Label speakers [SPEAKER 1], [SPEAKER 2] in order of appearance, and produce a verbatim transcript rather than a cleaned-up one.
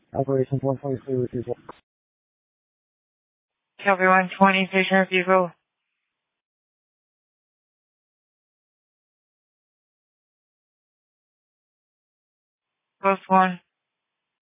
[SPEAKER 1] Operations one twenty-three, receive one.
[SPEAKER 2] Calvary one twenty, station vehicle. Post one.